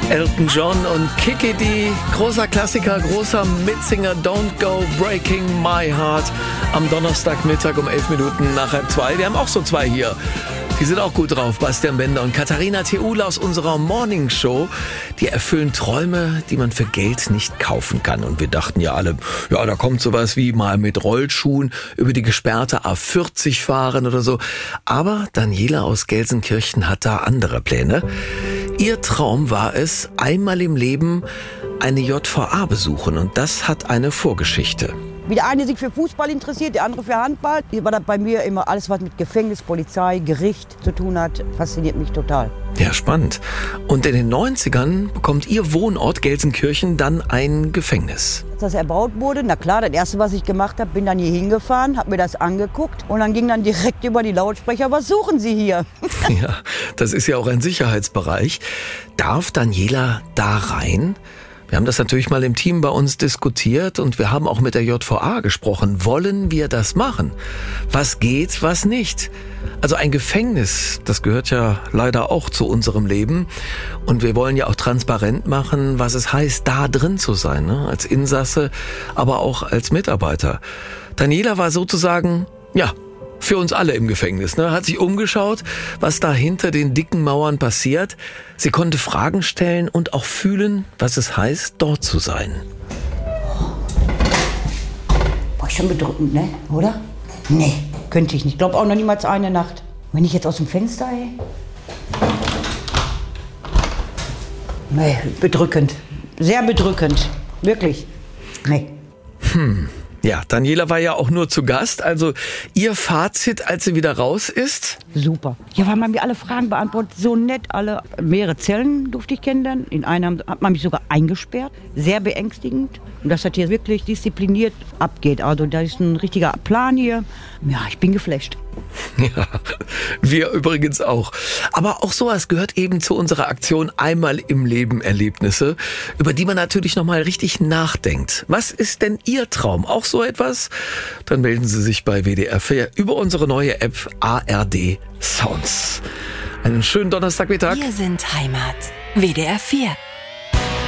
Elton John und Kiki D, großer Klassiker, großer Mitsinger, Don't Go Breaking My Heart, am Donnerstagmittag um 11 Minuten nach 1:30. Wir haben auch so zwei hier. Die sind auch gut drauf, Bastian Bender und Katharina Theula aus unserer Morning Show. Die erfüllen Träume, die man für Geld nicht kaufen kann. Und wir dachten ja alle, ja, da kommt sowas wie mal mit Rollschuhen über die gesperrte A40 fahren oder so. Aber Daniela aus Gelsenkirchen hat da andere Pläne. Ihr Traum war es, einmal im Leben eine JVA besuchen. Und das hat eine Vorgeschichte. Wie der eine sich für Fußball interessiert, der andere für Handball. War das bei mir immer alles, was mit Gefängnis, Polizei, Gericht zu tun hat, fasziniert mich total. Ja, spannend. Und in den 90ern bekommt ihr Wohnort Gelsenkirchen dann ein Gefängnis. Als das erbaut wurde, na klar, das erste, was ich gemacht habe, bin dann hier hingefahren, habe mir das angeguckt und dann ging dann direkt über die Lautsprecher, was suchen Sie hier? Ja, das ist ja auch ein Sicherheitsbereich. Darf Daniela da rein? Wir haben das natürlich mal im Team bei uns diskutiert und wir haben auch mit der JVA gesprochen. Wollen wir das machen? Was geht, was nicht? Also ein Gefängnis, das gehört ja leider auch zu unserem Leben. Und wir wollen ja auch transparent machen, was es heißt, da drin zu sein, ne? Als Insasse, aber auch als Mitarbeiter. Daniela war sozusagen, ja, für uns alle im Gefängnis, ne? Hat sich umgeschaut, was da hinter den dicken Mauern passiert. Sie konnte Fragen stellen und auch fühlen, was es heißt, dort zu sein. Boah, schon bedrückend, ne? Oder? Nee, könnte ich nicht. Ich glaube auch noch niemals eine Nacht. Wenn ich jetzt aus dem Fenster, ey. Nee, bedrückend. Sehr bedrückend. Wirklich. Nee. Ja, Daniela war ja auch nur zu Gast. Also ihr Fazit, als sie wieder raus ist? Super. Ja, weil man mir alle Fragen beantwortet. So nett alle. Mehrere Zellen durfte ich kennenlernen. In einer hat man mich sogar eingesperrt. Sehr beängstigend. Und dass das hier wirklich diszipliniert abgeht. Also da ist ein richtiger Plan hier. Ja, ich bin geflasht. Ja, wir übrigens auch. Aber auch sowas gehört eben zu unserer Aktion Einmal im Leben Erlebnisse, über die man natürlich nochmal richtig nachdenkt. Was ist denn Ihr Traum? Auch so etwas? Dann melden Sie sich bei WDR 4 über unsere neue App ARD Sounds. Einen schönen Donnerstagmittag. Wir sind Heimat. WDR 4.